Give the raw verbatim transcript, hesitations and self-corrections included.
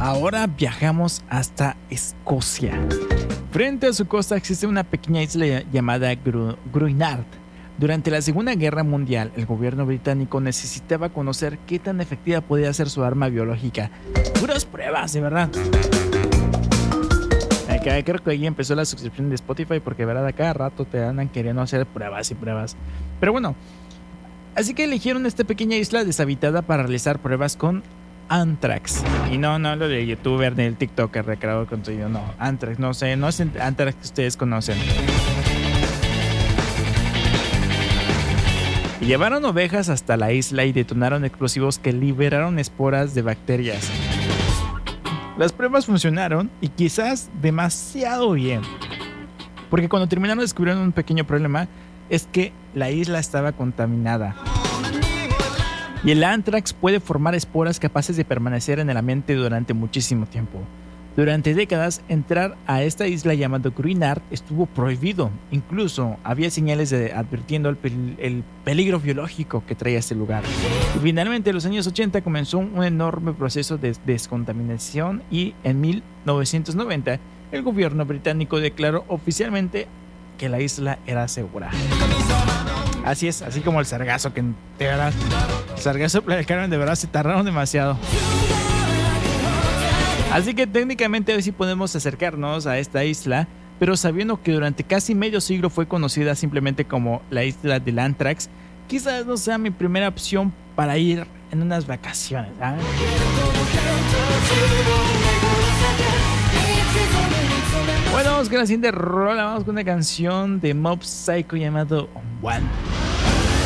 Ahora viajamos hasta Escocia. Frente a su costa existe una pequeña isla llamada Gru- Gruinard. Durante la Segunda Guerra Mundial, el gobierno británico necesitaba conocer qué tan efectiva podía ser su arma biológica. Puras pruebas, de verdad. Acá, creo que ahí empezó la suscripción de Spotify porque, de verdad, a cada rato te andan queriendo hacer pruebas y pruebas. Pero bueno, así que eligieron esta pequeña isla deshabitada para realizar pruebas con Anthrax. Y no, no lo de youtuber ni el TikToker recreador contenido, no. Anthrax, no sé, no es Anthrax que ustedes conocen. Llevaron ovejas hasta la isla y detonaron explosivos que liberaron esporas de bacterias. Las pruebas funcionaron y quizás demasiado bien, porque cuando terminaron descubrieron un pequeño problema, es que la isla estaba contaminada. Y el anthrax puede formar esporas capaces de permanecer en el ambiente durante muchísimo tiempo. Durante décadas, entrar a esta isla llamada Gruinard estuvo prohibido. Incluso había señales de, advirtiendo el, pel- el peligro biológico que traía este lugar. Y finalmente, en los años ochenta comenzó un enorme proceso de descontaminación y en mil novecientos noventa el gobierno británico declaró oficialmente que la isla era segura. Así es, así como el sargazo, que de verdad, el sargazo Playa del Carmen, de verdad se tardaron demasiado. Así que técnicamente hoy sí podemos acercarnos a esta isla, pero sabiendo que durante casi medio siglo fue conocida simplemente como la isla del Anthrax, quizás no sea mi primera opción para ir en unas vacaciones, ¿sabes? Bueno, vamos con la siguiente rola, vamos con una canción de Mob Psycho llamado One.